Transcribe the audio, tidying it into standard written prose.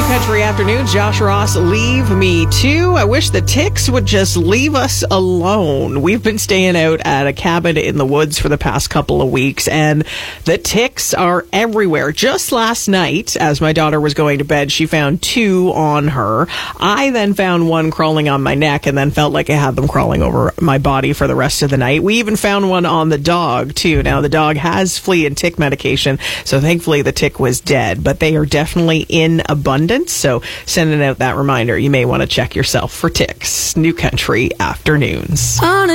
Country Afternoons, Josh Ross, Leave Me Too. I wish the ticks would just leave us alone. We've been staying out at a cabin in the woods for the past couple of weeks, and the ticks are everywhere. Just last night, as my daughter was going to bed, she found 2 on her. I then found one crawling on my neck and then felt like I had them crawling over my body for the rest of the night. We even found one on the dog, too. Now, the dog has flea and tick medication, so thankfully the tick was dead, but they are definitely in abundance. So sending out that reminder, you may want to check yourself for ticks. New Country Afternoons.